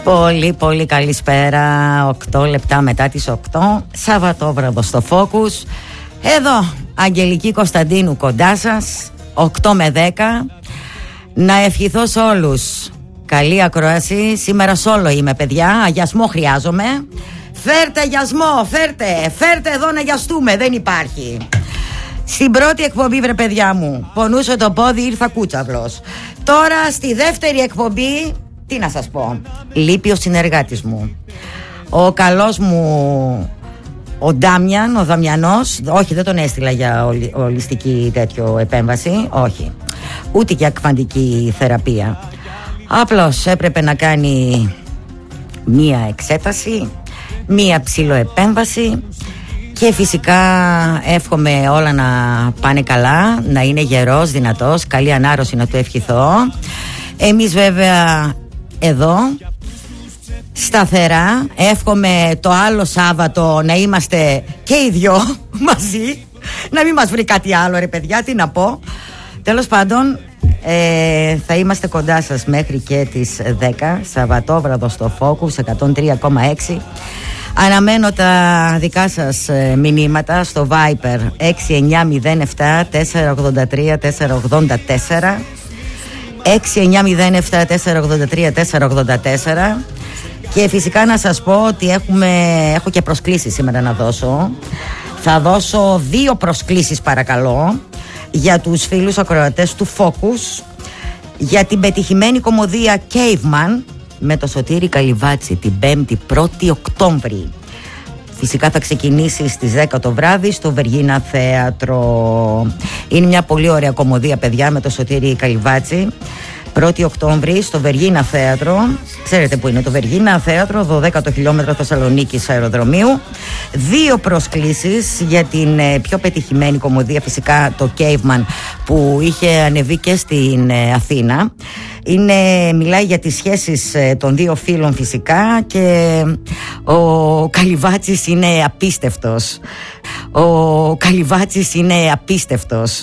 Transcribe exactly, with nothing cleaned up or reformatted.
Πολύ πολύ καλησπέρα. Οκτώ λεπτά μετά τις οκτώ, Σαββατόβραδο στο Focus. Εδώ Αγγελική Κωνσταντίνου κοντά σας, οκτώ με δέκα. Να ευχηθώ σε όλους καλή ακρόαση. Σήμερα σόλο είμαι, παιδιά. Αγιασμό χρειάζομαι. Φέρτε αγιασμό, φέρτε. Φέρτε εδώ να αγιαστούμε, δεν υπάρχει. Στην πρώτη εκπομπή, βρε παιδιά μου, πονούσε το πόδι, ήρθα κούτσαυλος. Τώρα στη δεύτερη εκπομπή, τι να σας πω, λείπει ο συνεργάτης μου, ο καλός μου ο Ντάμιαν, ο Δαμιανός. Όχι, δεν τον έστειλα για ολι, ολιστική τέτοιο επέμβαση, όχι, ούτε για κβαντική θεραπεία. Απλώς έπρεπε να κάνει μία εξέταση, μία ψιλοεπέμβαση. Και φυσικά εύχομαι όλα να πάνε καλά, να είναι γερός, δυνατός, καλή ανάρρωση να του ευχηθώ. Εμείς βέβαια εδώ σταθερά, εύχομαι το άλλο Σάββατο να είμαστε και οι δυο μαζί, να μην μας βρει κάτι άλλο, ρε παιδιά, τι να πω. Τέλος πάντων, ε, θα είμαστε κοντά σας μέχρι και τις δέκα, Σαββατόβραδο στο Focus εκατόν τρία κόμμα έξι. Αναμένω τα δικά σας ε, μηνύματα στο Viper έξι εννιά μηδέν επτά τέσσερα ογδόντα τρία τέσσερα ογδόντα τέσσερα, έξι εννιά μηδέν επτά τέσσερα ογδόντα τρία τέσσερα ογδόντα τέσσερα. Και φυσικά να σας πω ότι έχουμε, έχω και προσκλήσεις σήμερα να δώσω. Θα δώσω δύο προσκλήσεις, παρακαλώ, για τους φίλους ακροατές του Focus, για την πετυχημένη κομμωδία Caveman με το Σωτήρη Καλυβάτση την πέμπτη πρώτη Οκτώβρη. Φυσικά θα ξεκινήσει στις δέκα το βράδυ στο Βεργίνα Θέατρο. Είναι μια πολύ ωραία κομμωδία, παιδιά, με το Σωτήρη Καλυβάτση. πρώτη Οκτώβρη στο Βεργίνα Θέατρο. Ξέρετε που είναι το Βεργίνα Θέατρο, δωδέκατο χιλιόμετρο Θεσσαλονίκης αεροδρομίου. Δύο προσκλήσεις για την ε, πιο πετυχημένη κομμωδία, φυσικά το Caveman, που είχε ανεβεί και στην ε, Αθήνα. Είναι, μιλάει για τις σχέσεις ε, των δύο φίλων φυσικά, και ο Καλυβάτσης είναι απίστευτος. Ο Καλυβάτσης είναι απίστευτος.